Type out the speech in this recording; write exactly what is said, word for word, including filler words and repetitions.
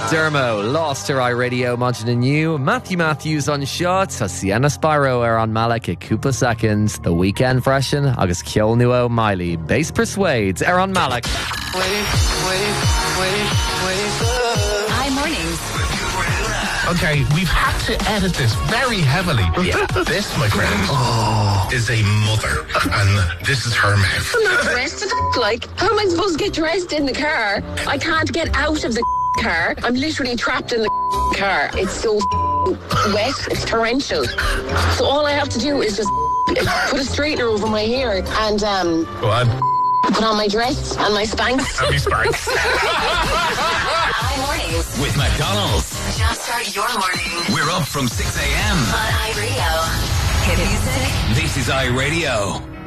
Dermo, lost ar iRadio Modern Anu, Matthew Matthews on shot, tá Sienna Sparrow ar on Malak at Koopa Seconds, The Weekend freshen, agus Kjol Nuo Miley, Bass Persuades ar on Malak. Wait, wait, wait, wait. Hi, mornings. Okay, we've had to edit this very heavily. Yeah. This, my friend, oh. is a mother, and this is her mouth. I'm not dressed. Like, how am I supposed to get dressed in the car? I can't get out of the car. I'm literally trapped in the car. It's so wet. It's torrential. So all I have to do is just put a straightener over my hair and um. Go on. Put on my dress and my Spanx. Happy Spanx. Hi, mornings. With McDonald's. Just start your morning We're up from six a.m. on iRadio. Hit music. This is iRadio.